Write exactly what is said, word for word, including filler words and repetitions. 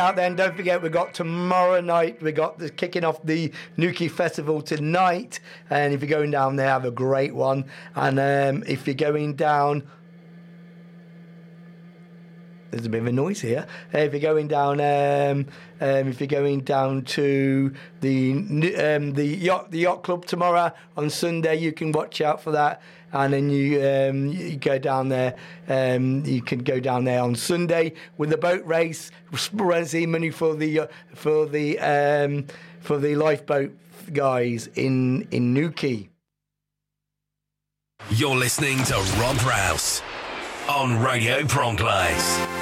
Out then, don't forget we've got tomorrow night, we got the kicking off the Newquay Festival tonight, and if you're going down there, have a great one. And um, if you're going down, there's a bit of a noise here. Uh, if you're going down, um, um, if you're going down to the um, the yacht the yacht club tomorrow on Sunday, you can watch out for that. And then you um, you go down there. Um, you can go down there on Sunday with the boat race, raising money for the uh, for the um, for the lifeboat guys in in Newquay. You're listening to Rob Rouse on Radio Pronglais.